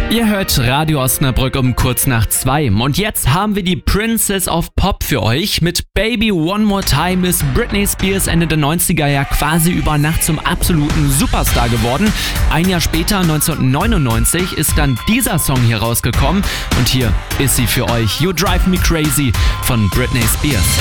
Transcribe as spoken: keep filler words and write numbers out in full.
Ihr hört Radio Osnabrück um kurz nach zwei. Und jetzt haben wir die Princess of Pop für euch. Mit Baby One More Time ist Britney Spears Ende der neunziger ja quasi über Nacht zum absoluten Superstar geworden. Ein Jahr später, neunzehnhundertneunundneunzig, ist dann dieser Song hier rausgekommen. Und hier ist sie für euch. You Drive Me Crazy von Britney Spears.